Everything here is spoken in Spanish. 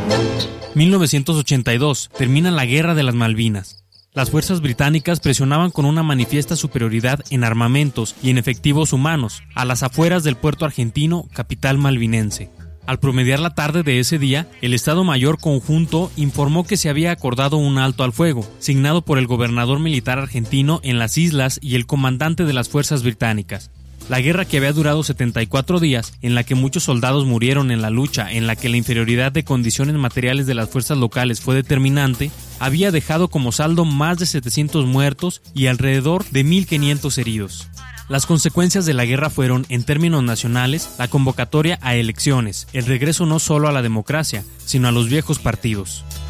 1982. Termina la Guerra de las Malvinas. Las fuerzas británicas presionaban con una manifiesta superioridad en armamentos y en efectivos humanos a las afueras del puerto argentino, capital malvinense. Al promediar la tarde de ese día, el Estado Mayor Conjunto informó que se había acordado un alto al fuego, signado por el gobernador militar argentino en las islas y el comandante de las fuerzas británicas. La guerra, que había durado 74 días, en la que muchos soldados murieron en la lucha, en la que la inferioridad de condiciones materiales de las fuerzas locales fue determinante, había dejado como saldo más de 700 muertos y alrededor de 1.500 heridos. Las consecuencias de la guerra fueron, en términos nacionales, la convocatoria a elecciones, el regreso no solo a la democracia, sino a los viejos partidos.